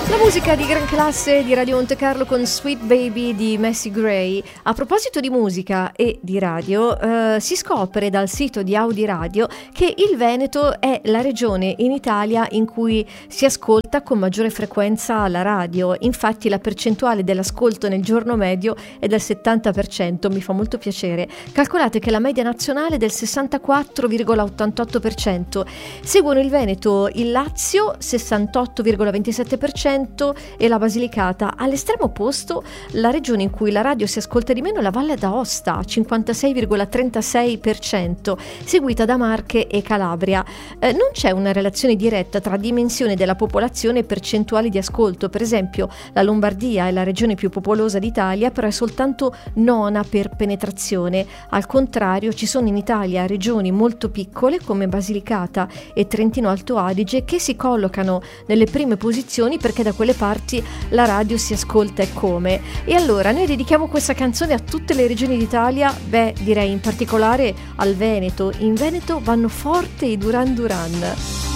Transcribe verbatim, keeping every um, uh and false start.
La musica di gran classe di Radio Monte Carlo con Sweet Baby di Macy Gray. A proposito di musica e di radio, eh, si scopre dal sito di Audi Radio che il Veneto è la regione in Italia in cui si ascolta con maggiore frequenza la radio. Infatti la percentuale dell'ascolto nel giorno medio è del settanta per cento, mi fa molto piacere. Calcolate che la media nazionale è del sessantaquattro virgola ottantotto per cento. Seguono il Veneto, il Lazio sessantotto virgola ventisette per cento e la Basilicata. All'estremo opposto, la regione in cui la radio si ascolta di meno è la Valle d'Aosta, cinquantasei virgola trentasei per cento, seguita da Marche e Calabria. Eh, non c'è una relazione diretta tra dimensione della popolazione e percentuali di ascolto. Per esempio, la Lombardia è la regione più popolosa d'Italia, però è soltanto nona per penetrazione. Al contrario, ci sono in Italia regioni molto piccole come Basilicata e Trentino Alto Adige che si collocano nelle prime posizioni perché da quelle parti la radio si ascolta e come. E allora noi dedichiamo questa canzone a tutte le regioni d'Italia, beh direi in particolare al Veneto. In Veneto vanno forte i Duran Duran.